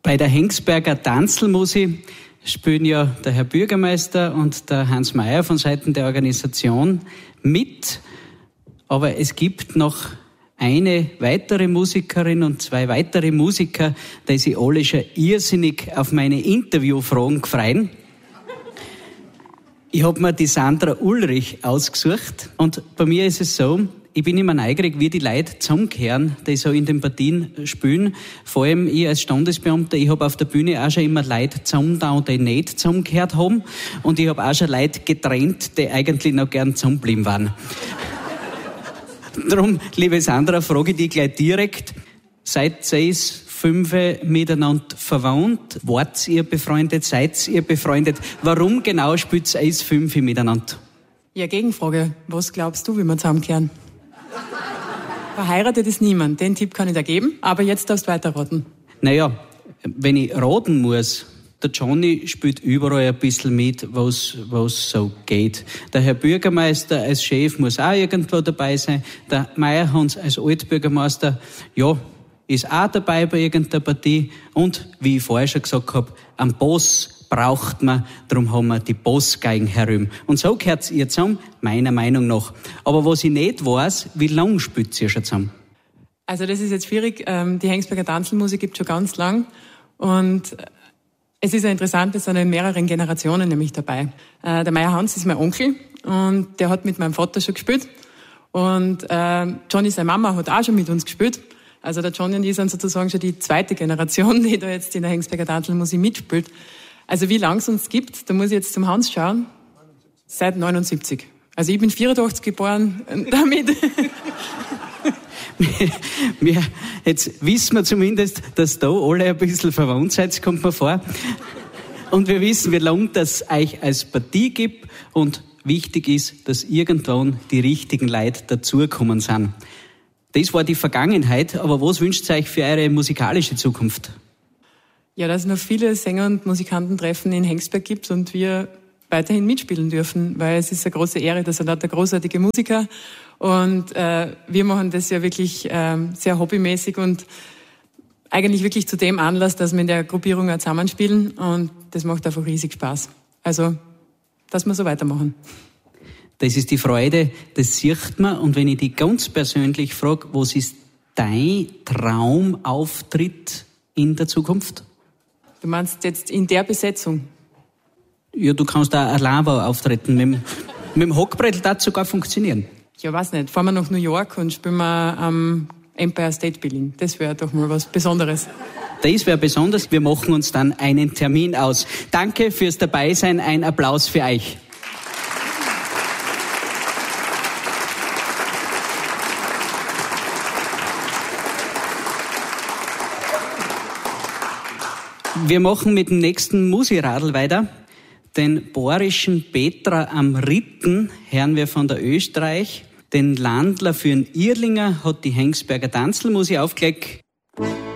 Bei der Hengsberger Tanzlmusik spielen ja der Herr Bürgermeister und der Hans Mayer von Seiten der Organisation mit. Aber es gibt noch eine weitere Musikerin und zwei weitere Musiker, die sich alle schon irrsinnig auf meine Interviewfragen freuen. Ich habe mir die Sandra Ulrich ausgesucht und bei mir ist es so, ich bin immer neugierig, wie die Leute zusammenkehren, die so in den Partien spielen. Vor allem ich als Standesbeamter, ich habe auf der Bühne auch schon immer Leute zusammengetan, die nicht zusammengehört haben. Und ich habe auch schon Leute getrennt, die eigentlich noch gern zusammengeblieben waren. Darum, liebe Sandra, frage ich dich gleich direkt. Seid ihr 5 miteinander verwandt? Wart ihr befreundet? Seid ihr befreundet? Warum genau spielt ihr 5 miteinander? Ja, Gegenfrage. Was glaubst du, wie wir zusammenkehren? Verheiratet ist niemand. Den Tipp kann ich da geben. Aber jetzt darfst du weiterraten. Naja, wenn ich raten muss, der Johnny spielt überall ein bisschen mit, was so geht. Der Herr Bürgermeister als Chef muss auch irgendwo dabei sein. Der Meierhans als Altbürgermeister, ja, ist auch dabei bei irgendeiner Partie. Und, wie ich vorher schon gesagt habe, am Boss braucht man, darum haben wir die Bossgeigen herum. Und so gehört ihr zusammen, meiner Meinung nach. Aber was ich nicht weiß, wie lange spielt ihr schon zusammen? Also das ist jetzt schwierig. Die Hengsberger Tanzlmusik gibt es schon ganz lang. Und es ist ja interessant, es sind in mehreren Generationen nämlich dabei. Der Meier Hans ist mein Onkel und der hat mit meinem Vater schon gespielt. Und Johnny, seine Mama, hat auch schon mit uns gespielt. Also der Johnny und ich sind sozusagen schon die zweite Generation, die da jetzt in der Hengsberger Tanzlmusik mitspielt. Also wie lange es uns gibt, da muss ich jetzt zum Hans schauen. Seit 79. Also ich bin 84 geboren, damit... Jetzt wissen wir zumindest, dass da alle ein bisschen verwandt seid, kommt mir vor. Und wir wissen, wie lange das euch als Partie gibt. Und wichtig ist, dass irgendwann die richtigen Leute dazugekommen sind. Das war die Vergangenheit, aber was wünscht ihr euch für eure musikalische Zukunft? Ja, dass es noch viele Sänger und Musikantentreffen in Hengsberg gibt und wir weiterhin mitspielen dürfen, weil es ist eine große Ehre, das sind auch großartige Musiker und wir machen das ja wirklich sehr hobbymäßig und eigentlich wirklich zu dem Anlass, dass wir in der Gruppierung auch zusammenspielen und das macht einfach riesig Spaß. Also, dass wir so weitermachen. Das ist die Freude, das sieht man. Und wenn ich dich ganz persönlich frage, was ist dein Traumauftritt in der Zukunft? Du meinst jetzt in der Besetzung? Ja, du kannst auch allein auftreten. Mit dem Hockbrettel das sogar funktionieren. Ja, weiß nicht. Fahren wir nach New York und spielen wir am Empire State Building. Das wäre doch mal was Besonderes. Das wäre besonders. Wir machen uns dann einen Termin aus. Danke fürs Dabeisein. Ein Applaus für euch. Wir machen mit dem nächsten Musiradl weiter. Den bohrischen Petra am Ritten hören wir von der Österreich. Den Landler für den Irlinger hat die Hengsberger Tanzlmusik aufgelegt.